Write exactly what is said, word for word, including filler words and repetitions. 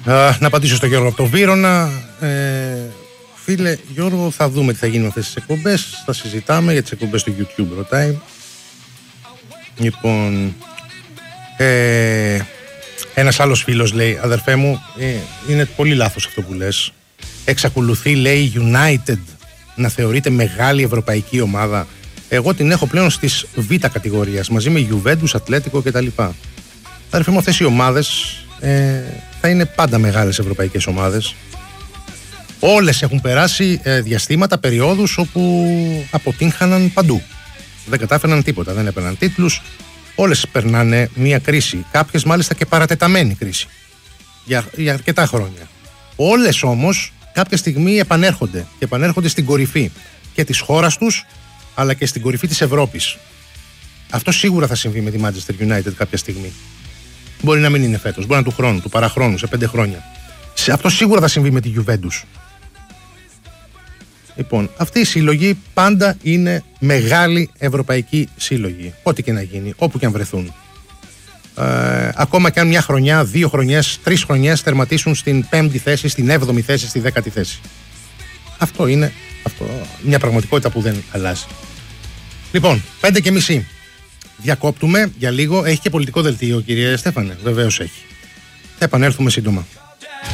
Α, να απαντήσω στον Γιώργο από το Βύρωνα. Ε, φίλε Γιώργο, θα δούμε τι θα γίνει με αυτές τις εκπομπές. Θα συζητάμε για τις εκπομπές του YouTube, ρωτάει. Λοιπόν, ε, ένας άλλος φίλος λέει, αδερφέ μου, ε, είναι πολύ λάθος αυτό που λες. Εξακολουθεί, λέει, United να θεωρείται μεγάλη ευρωπαϊκή ομάδα. Εγώ την έχω πλέον στις Β κατηγορίας, μαζί με Juventus, Ατλέτικο κτλ. Αδερφέ μου, αυτές οι ομάδες ε, θα είναι πάντα μεγάλες ευρωπαϊκές ομάδες. Όλες έχουν περάσει ε, διαστήματα, περιόδους όπου αποτύχαναν παντού. Δεν κατάφεραν τίποτα, δεν έπαιρναν τίτλους. Όλες περνάνε μια κρίση. Κάποιες μάλιστα και παρατεταμένη κρίση. Για, για αρκετά χρόνια. Όλες όμως κάποια στιγμή επανέρχονται. Και επανέρχονται στην κορυφή και της χώρας τους, αλλά και στην κορυφή της Ευρώπης. Αυτό σίγουρα θα συμβεί με τη Manchester United κάποια στιγμή. Μπορεί να μην είναι φέτος, μπορεί να είναι του χρόνου, του παραχρόνου, σε πέντε χρόνια. Αυτό σίγουρα θα συμβεί με τη Juventus. Λοιπόν, αυτή η σύλλογη πάντα είναι μεγάλη ευρωπαϊκή σύλλογη. Ό,τι και να γίνει, όπου και αν βρεθούν. Ε, ακόμα και αν μια χρονιά, δύο χρονιές, τρεις χρονιές τερματίσουν στην πέμπτη θέση, στην έβδομη θέση, στη δέκατη θέση. Αυτό είναι αυτό, μια πραγματικότητα που δεν αλλάζει. Λοιπόν, πέντε και μισή. Διακόπτουμε για λίγο. Έχει και πολιτικό δελτίο, κύριε Στέφανε. Βεβαίως έχει. Θα επανέλθουμε σύντομα.